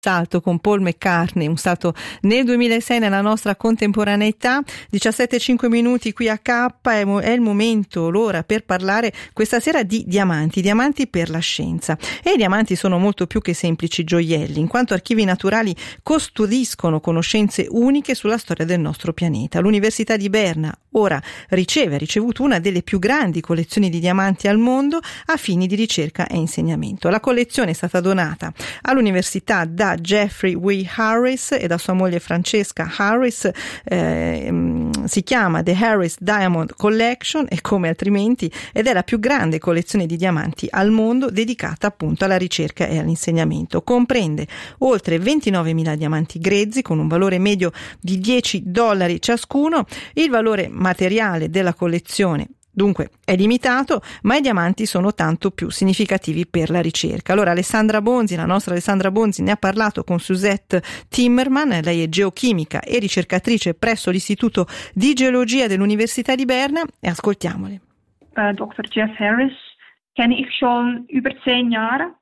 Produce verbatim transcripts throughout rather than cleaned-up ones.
salto con Paul McCartney, un salto nel duemilasei nella nostra contemporaneità. Diciassette e cinque minuti qui a K, è, mo- è il momento, l'ora per parlare questa sera di diamanti, diamanti per la scienza. E i diamanti sono molto più che semplici gioielli, in quanto archivi naturali custodiscono conoscenze uniche sulla storia del nostro pianeta. L'Università di Berna ora riceve, ha ricevuto una delle più grandi collezioni di diamanti al mondo a fini di ricerca e insegnamento. La collezione è stata donata all'università da Jeffrey W. Harris e da sua moglie Francesca Harris, eh, si chiama The Harris Diamond Collection e come altrimenti ed è la più grande collezione di diamanti al mondo dedicata appunto alla ricerca e all'insegnamento. Comprende oltre ventinovemila diamanti grezzi con un valore medio di dieci dollari ciascuno. Il valore materiale della collezione dunque è limitato, ma i diamanti sono tanto più significativi per la ricerca. Allora Alessandra Bonzi, la nostra Alessandra Bonzi, ne ha parlato con Suzette Timmerman, lei è geochimica e ricercatrice presso l'Istituto di Geologia dell'Università di Berna e ascoltiamole. Uh, dokter Jeff Harris kenne ich schon über zehn Jahre.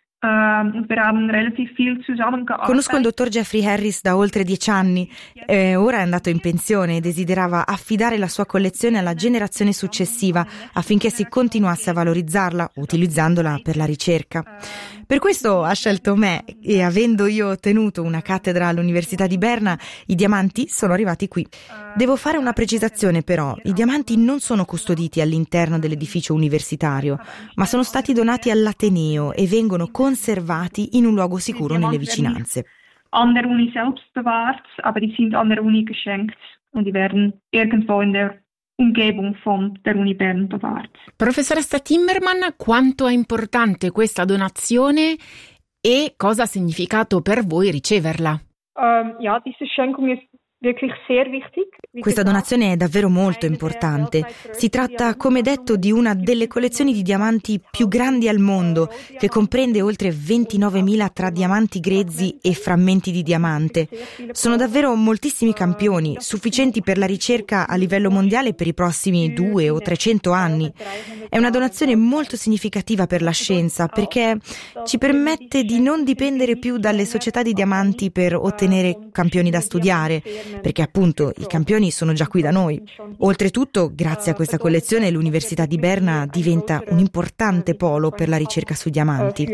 Conosco il dottor Jeffrey Harris da oltre dieci anni. Eh, ora è andato in pensione e desiderava affidare la sua collezione alla generazione successiva affinché si continuasse a valorizzarla utilizzandola per la ricerca. Per questo ha scelto me e avendo io ottenuto una cattedra all'Università di Berna, i diamanti sono arrivati qui. Devo fare una precisazione però, i diamanti non sono custoditi all'interno dell'edificio universitario, ma sono stati donati all'Ateneo e vengono conservati in un luogo sicuro nelle vicinanze. An der Uni selbst bewahrt, aber die sind an der Uni geschenkt und die werden irgendwo in der Umgebung von der Uni Bern bewahrt. Professoressa Timmerman, quanto è importante questa donazione e cosa ha significato per voi riceverla? Um, ja, diese Schenkung ist wirklich sehr wichtig. Questa donazione è davvero molto importante. Si tratta, come detto, di una delle collezioni di diamanti più grandi al mondo, che comprende oltre ventinovemila tra diamanti grezzi e frammenti di diamante. Sono davvero moltissimi campioni, sufficienti per la ricerca a livello mondiale per i prossimi due o trecento anni. È una donazione molto significativa per la scienza, perché ci permette di non dipendere più dalle società di diamanti per ottenere campioni da studiare, perché appunto i campioni sono già qui da noi. Oltretutto, grazie a questa collezione, l'Università di Berna diventa un importante polo per la ricerca sui diamanti.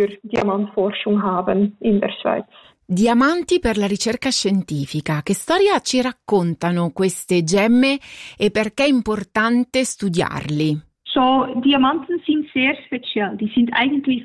Diamanti per la ricerca scientifica. Che storia ci raccontano queste gemme e perché è importante studiarli? So, Diamanten sind sehr speziell. Die sind eigentlich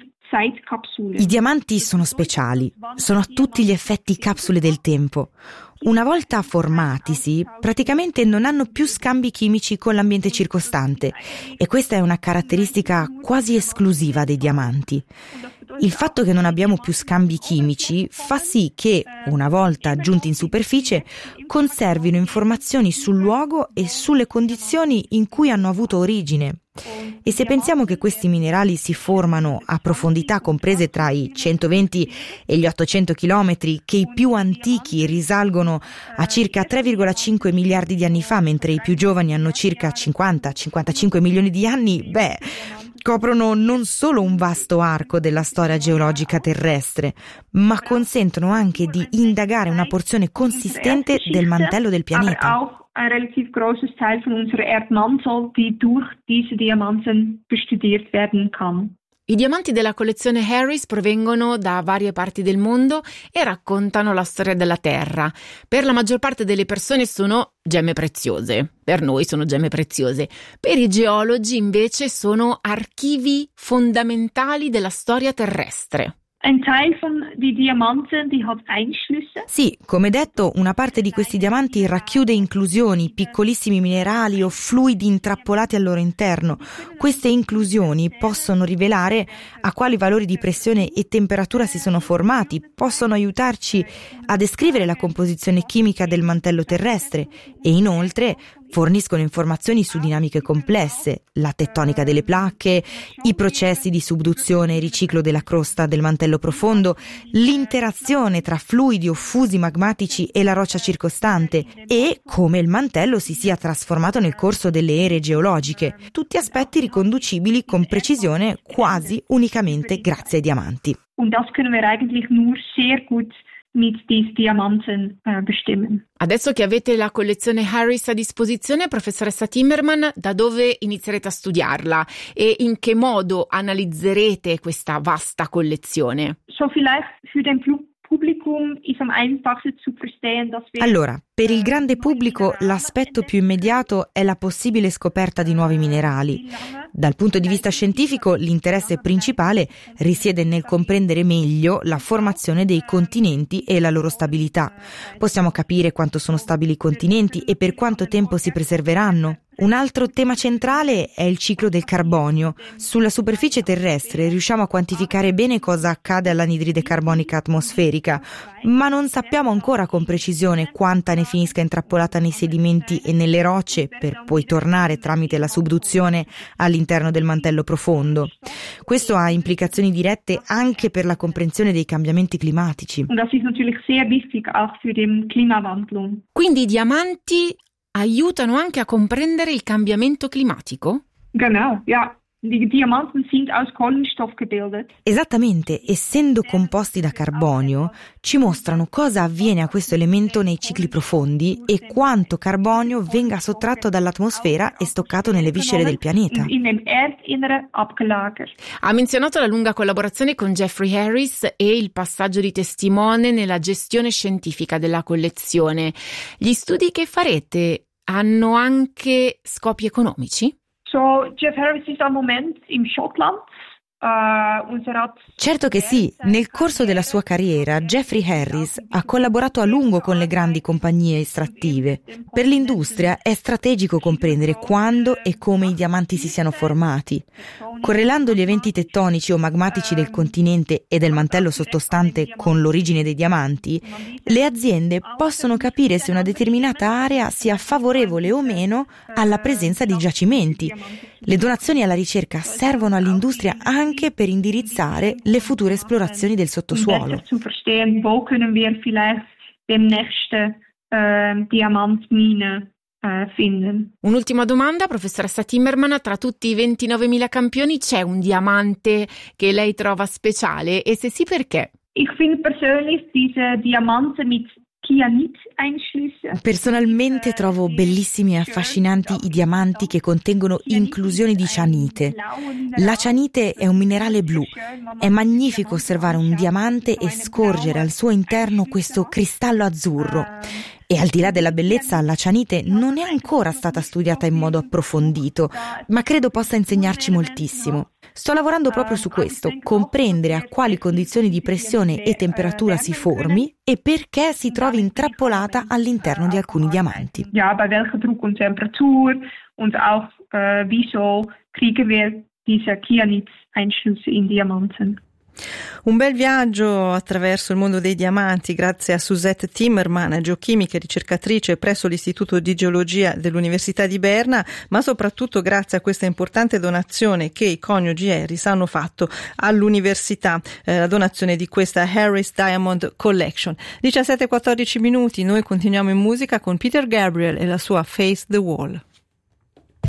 I diamanti sono speciali, sono a tutti gli effetti capsule del tempo. Una volta formatisi, praticamente non hanno più scambi chimici con l'ambiente circostante e questa è una caratteristica quasi esclusiva dei diamanti. Il fatto che non abbiamo più scambi chimici fa sì che, una volta giunti in superficie, conservino informazioni sul luogo e sulle condizioni in cui hanno avuto origine. E se pensiamo che questi minerali si formano a profondità comprese tra i centoventi e gli ottocento chilometri, che i più antichi risalgono a circa tre virgola cinque miliardi di anni fa, mentre i più giovani hanno circa cinquanta cinquantacinque milioni di anni, beh, coprono non solo un vasto arco della storia geologica terrestre, ma consentono anche di indagare una porzione consistente del mantello del pianeta. Ein relativ großes Teil von unserer Erdmantel, die durch diese Diamanten bestudiert werden kann. I diamanti della collezione Harris provengono da varie parti del mondo e raccontano la storia della Terra. Per la maggior parte delle persone sono gemme preziose. Per noi sono gemme preziose. Per i geologi invece sono archivi fondamentali della storia terrestre. Ein Teil von die Diamanten, die hat Einschlüsse. Sì, come detto, una parte di questi diamanti racchiude inclusioni, piccolissimi minerali o fluidi intrappolati al loro interno. Queste inclusioni possono rivelare a quali valori di pressione e temperatura si sono formati, possono aiutarci a descrivere la composizione chimica del mantello terrestre e inoltre forniscono informazioni su dinamiche complesse, la tettonica delle placche, i processi di subduzione e riciclo della crosta del mantello profondo, l'interazione tra fluidi o fusi magmatici e la roccia circostante e come il mantello si sia trasformato nel corso delle ere geologiche, tutti aspetti riconducibili con precisione quasi unicamente grazie ai diamanti. Und das können wir eigentlich nur sehr gut mit diesen Diamanten äh, bestimmen. Adesso che avete la collezione Harris a disposizione, professoressa Timmermann, da dove inizierete a studiarla e in che modo analizzerete questa vasta collezione? So vielleicht für den Publikum ist am einfachsten zu verstehen, dass wir Allora, per il grande pubblico l'aspetto più immediato è la possibile scoperta di nuovi minerali. Dal punto di vista scientifico, l'interesse principale risiede nel comprendere meglio la formazione dei continenti e la loro stabilità. Possiamo capire quanto sono stabili i continenti e per quanto tempo si preserveranno. Un altro tema centrale è il ciclo del carbonio. Sulla superficie terrestre riusciamo a quantificare bene cosa accade all'anidride carbonica atmosferica, ma non sappiamo ancora con precisione quanta ne finisca intrappolata nei sedimenti e nelle rocce per poi tornare tramite la subduzione all'interno del mantello profondo. Questo ha implicazioni dirette anche per la comprensione dei cambiamenti climatici. Und das ist natürlich sehr wichtig auch für den Klimawandel. Quindi i diamanti aiutano anche a comprendere il cambiamento climatico? Genau, ja. Die Diamanten sind aus Kohlenstoff gebildet. Esattamente, essendo composti da carbonio, ci mostrano cosa avviene a questo elemento nei cicli profondi e quanto carbonio venga sottratto dall'atmosfera e stoccato nelle viscere del pianeta. In dem Erdinneren abgelagert. Ha menzionato la lunga collaborazione con Jeffrey Harris e il passaggio di testimone nella gestione scientifica della collezione. Gli studi che farete hanno anche scopi economici? So, Jeff Harris ist am Moment im Schottland. Certo che sì, nel corso della sua carriera Jeffrey Harris ha collaborato a lungo con le grandi compagnie estrattive. Per l'industria è strategico comprendere quando e come i diamanti si siano formati. Correlando gli eventi tettonici o magmatici del continente e del mantello sottostante con l'origine dei diamanti, le aziende possono capire se una determinata area sia favorevole o meno alla presenza di giacimenti. Le donazioni alla ricerca servono all'industria anche per indirizzare le future esplorazioni del sottosuolo. Zu verstehen, wo können wir vielleicht den nächsten äh, Diamantmine äh, finden. Un'ultima domanda, professoressa Timmermann, tra tutti i ventinovemila campioni c'è un diamante che lei trova speciale e se sì perché? Ich finde persönlich diese Diamanten mit Personalmente trovo bellissimi e affascinanti i diamanti che contengono inclusioni di cianite. La cianite è un minerale blu. È magnifico osservare un diamante e scorgere al suo interno questo cristallo azzurro. E al di là della bellezza, la cianite non è ancora stata studiata in modo approfondito, ma credo possa insegnarci moltissimo. Sto lavorando proprio su questo, comprendere a quali condizioni di pressione e temperatura si formi e perché si trovi intrappolata all'interno di alcuni diamanti. Ja, bei welcher Druck und Temperatur und auch äh, wieso kriegen wir diese Kyanit-Einschlüsse in Diamanten. Un bel viaggio attraverso il mondo dei diamanti grazie a Suzette Timmermann, geochimica e ricercatrice presso l'Istituto di Geologia dell'Università di Berna, ma soprattutto grazie a questa importante donazione che i coniugi Harris hanno fatto all'università, eh, la donazione di questa Harris Diamond Collection. diciassette e quattordici minuti, noi continuiamo in musica con Peter Gabriel e la sua Face the Wall.